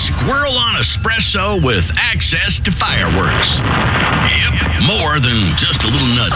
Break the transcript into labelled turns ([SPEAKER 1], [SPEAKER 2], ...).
[SPEAKER 1] Squirrel on espresso with access to fireworks. Yep, more than just a little nut